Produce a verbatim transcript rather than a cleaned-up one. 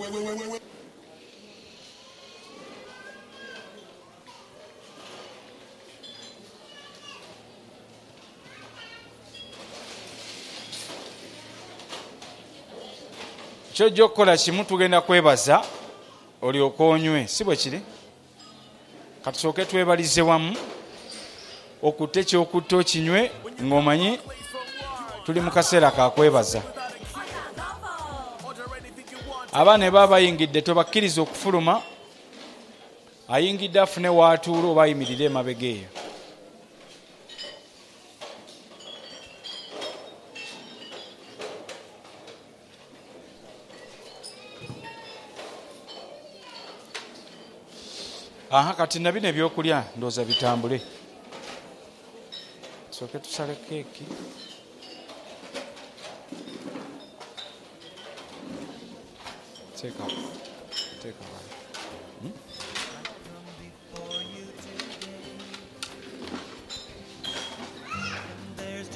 kyojja okukola kimu tugenda kwebaza olyoka onywe si bwe kiri katusooke twebalize wamu okutte ekyokutta okinywe ng'omanyi tuli mu kaseera ka kwebaza. Abaana ne baba bayingidde tobakkiriza okufuluma, ayingidde afune waatuula oba ayimirire emabega eyo. Aha kati na bino ebyokulya ndooza bitambule. Tusooke tusale keeki. Teeka. Teeka.